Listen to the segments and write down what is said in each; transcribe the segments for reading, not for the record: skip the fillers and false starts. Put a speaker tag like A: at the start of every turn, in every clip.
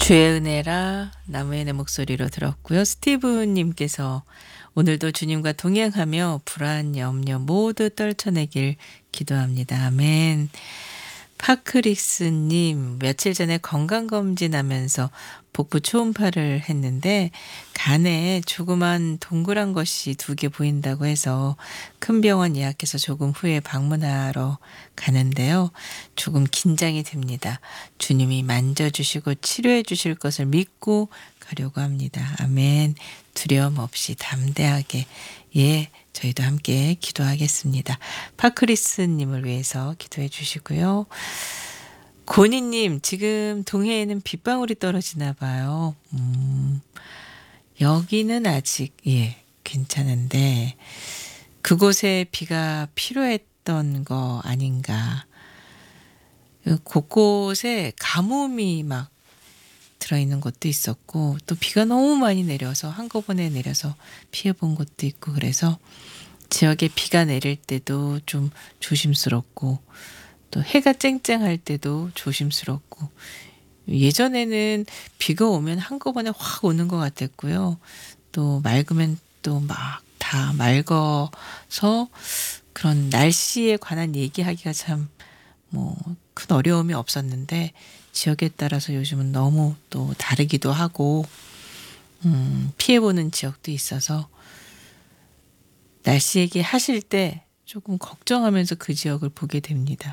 A: 주의 은혜라 나무의 내 목소리로 들었고요. 스티브님께서 오늘도 주님과 동행하며 불안, 염려 모두 떨쳐내길 기도합니다. 아멘. 파크릭스님, 며칠 전에 건강검진하면서 복부 초음파를 했는데 간에 조그만 동그란 것이 2개 보인다고 해서 큰 병원 예약해서 조금 후에 방문하러 가는데요. 조금 긴장이 됩니다. 주님이 만져주시고 치료해 주실 것을 믿고 가려고 합니다. 아멘. 두려움 없이 담대하게 저희도 함께 기도하겠습니다. 파크리스님을 위해서 기도해 주시고요. 고니님, 지금 동해에는 빗방울이 떨어지나 봐요. 여기는 아직 괜찮은데 그곳에 비가 필요했던 거 아닌가. 곳곳에 가뭄이 막 들어있는 곳도 있었고 또 비가 너무 많이 내려서 한꺼번에 내려서 피해본 곳도 있고 그래서 지역에 비가 내릴 때도 좀 조심스럽고 또 해가 쨍쨍할 때도 조심스럽고 예전에는 비가 오면 한꺼번에 확 오는 것 같았고요. 또 맑으면 또 막 다 맑아서 그런 날씨에 관한 얘기하기가 참 큰 어려움이 없었는데 지역에 따라서 요즘은 너무 또 다르기도 하고 피해보는 지역도 있어서 날씨 얘기 하실 때 조금 걱정하면서 그 지역을 보게 됩니다.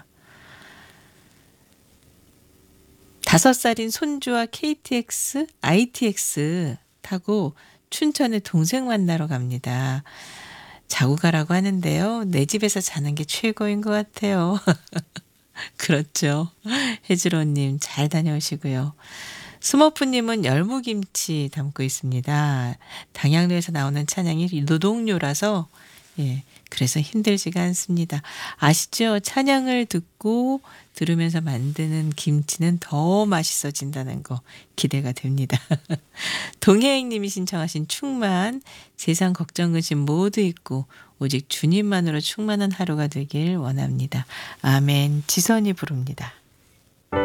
A: 5살인 손주와 KTX, ITX 타고 춘천에 동생 만나러 갑니다. 자고 가라고 하는데요. 내 집에서 자는 게 최고인 것 같아요. 그렇죠. 혜주로님 잘 다녀오시고요. 스머프님은 열무김치 담고 있습니다. 당양로에서 나오는 찬양이 노동요라서 그래서 힘들지가 않습니다. 아시죠? 찬양을 듣고 들으면서 만드는 김치는 더 맛있어진다는 거 기대가 됩니다. 동혜행님이 신청하신 충만, 세상 걱정 근심 모두 잊고 오직 주님만으로 충만한 하루가 되길 원합니다. 아멘. 지선이 부릅니다.